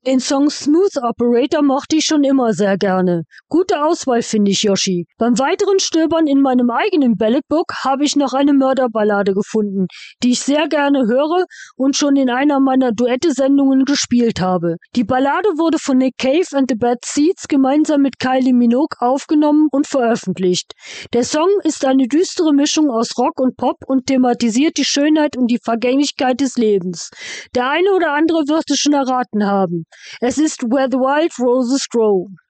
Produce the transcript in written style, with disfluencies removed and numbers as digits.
Den Song Smooth Operator mochte ich schon immer sehr gerne. Gute Auswahl, finde ich, Yoshi. Beim weiteren Stöbern in meinem eigenen Balladbook habe ich noch eine Mörderballade gefunden, die ich sehr gerne höre und schon in einer meiner Duette-Sendungen gespielt habe. Die Ballade wurde von Nick Cave and the Bad Seeds gemeinsam mit Kylie Minogue aufgenommen und veröffentlicht. Der Song ist eine düstere Mischung aus Rock und Pop und thematisiert die Schönheit und die Vergänglichkeit des Lebens. Der eine oder andere wird es schon erraten haben. Es ist Where the Wild Roses Grow.